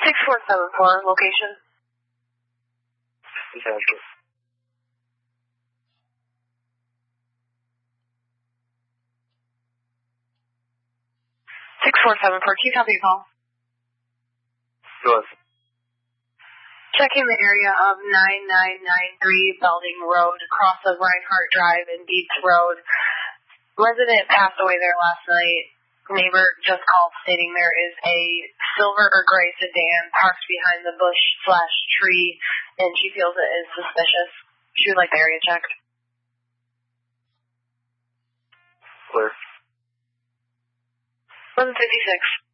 6474, location. Essential. 6474, can you copy your call? Sure. Checking the area of 9993 Belding Road, across of Reinhardt Drive and Dietz Road. Resident passed away there last night. Neighbor just called stating there is a silver or gray sedan parked behind the bush/tree, and she feels it is suspicious. She would like the area checked. Clear. 1156.